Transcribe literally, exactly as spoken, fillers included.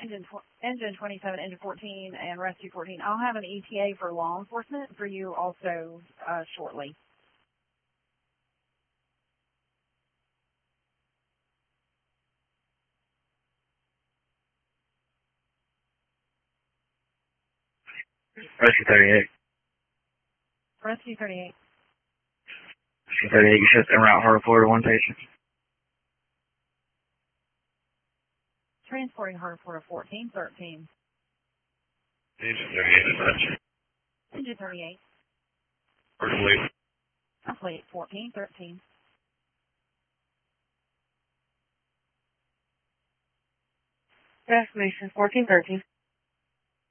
Engine, tw engine twenty-seven, engine fourteen, and rescue fourteen. I'll have an E T A for law enforcement for you also uh, shortly. Rescue thirty-eight. Rescue thirty-eight. Rescue thirty-eight, you shift en route Harbor, Florida, one patient. Transporting Harbor, Florida, fourteen thirteen. Engine thirty-eight, dispatch. Engine thirty-eight. First lead. Fleet fourteen thirteen. Destination fourteen thirteen.